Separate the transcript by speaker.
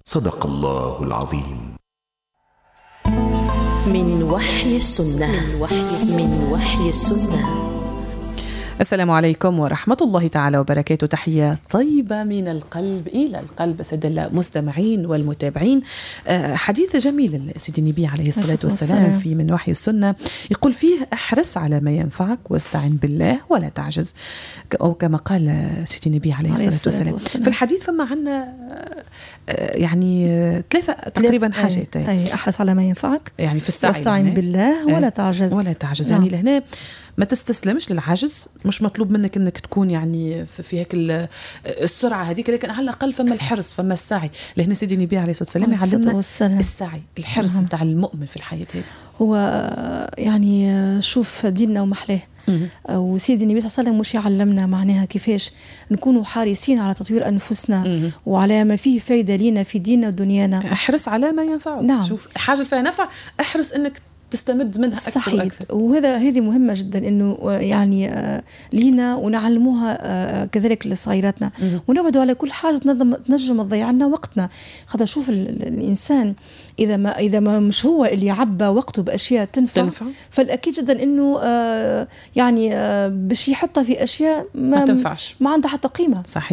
Speaker 1: صدق الله العظيم.
Speaker 2: من وحي السنة، من وحي السنة.
Speaker 3: السلام عليكم ورحمة الله تعالى وبركاته. تحية طيبة من القلب إلى القلب سيد المستمعين والمتابعين. حديث جميل سيدي النبي عليه الصلاة والسلام في من وحي السنة، يقول فيه احرص على ما ينفعك واستعن بالله ولا تعجز، أو كما قال سيدي النبي عليه الصلاة والسلام. في الحديث فما عنا يعني ثلاثة تقريبا حاجات.
Speaker 4: احرص على ما ينفعك
Speaker 3: يعني في السعي
Speaker 4: واستعن بالله ولا تعجز.
Speaker 3: يعني لهنا ما تستسلمش للعجز، مش مطلوب منك انك تكون يعني في هيك السرعه هذيك، لكن على الاقل فما الحرص، فما السعي. لهنا سيدي النبي عليه الصلاه والسلام يعلمنا السعي، الحرص بتاع المؤمن في الحياه هذه.
Speaker 4: هو يعني شوف ديننا ومحلاه، وسيدي النبي صلى الله عليه وسلم مش يعلمنا معناها كيفاش نكونوا حريصين على تطوير أنفسنا وعلى ما فيه فايدة لنا في ديننا ودنيانا.
Speaker 3: احرص على ما ينفعك.
Speaker 4: نعم.
Speaker 3: شوف حاجة فيها نفع احرص انك تستمد منها أكثر
Speaker 4: صحيح.
Speaker 3: وأكثر.
Speaker 4: هذه مهمة جدا إنه يعني لينا ونعلموها كذلك لصغيراتنا، ونبعدوا على كل حاجة تنجم تضيع لنا وقتنا. خاطر شوف الإنسان إذا ما مش هو اللي عبى وقته بأشياء تنفع. فالأكيد جدا إنه يعني باش يحطها في أشياء ما تنفعش، ما عندها حتى قيمة.
Speaker 3: صحيح.